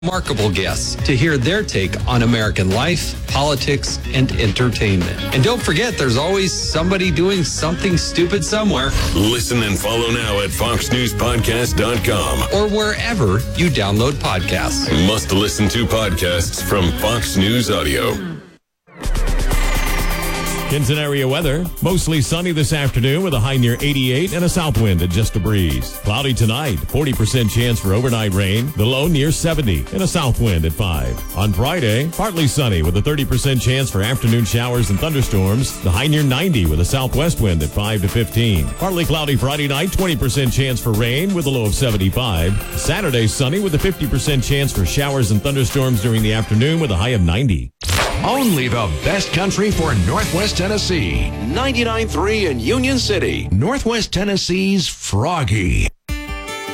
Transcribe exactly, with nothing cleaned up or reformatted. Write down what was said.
Remarkable guests to hear their take on American life, politics, and entertainment. And don't forget, there's always somebody doing something stupid somewhere. Listen and follow now at fox news podcast dot com or wherever you download podcasts. Must listen to podcasts from Fox News Audio. Kinston area weather. Mostly sunny this afternoon with a high near eighty-eight and a south wind at just a breeze. Cloudy tonight. forty percent chance for overnight rain. The low near seventy and a south wind at five. On Friday, partly sunny with a thirty percent chance for afternoon showers and thunderstorms. The high near ninety with a southwest wind at five to fifteen. Partly cloudy Friday night. twenty percent chance for rain with a low of seventy-five. Saturday sunny with a fifty percent chance for showers and thunderstorms during the afternoon with a high of ninety. Only the best country for Northwest Tennessee. ninety-nine point three in Union City. Northwest Tennessee's Froggy.